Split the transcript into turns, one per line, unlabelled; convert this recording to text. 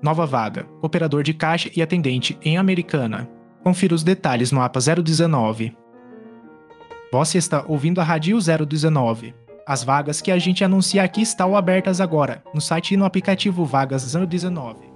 Nova vaga, operador de caixa e atendente em Americana. Confira os detalhes no APA 019. Você está ouvindo a Rádio 019. As vagas que a gente anuncia aqui estão abertas agora, no site e no aplicativo Vagas 019.